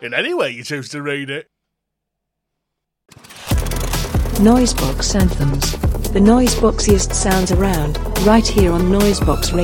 in any way you choose to read it. Noisebox Anthems. The noiseboxiest sounds around, right here on Noisebox Radio.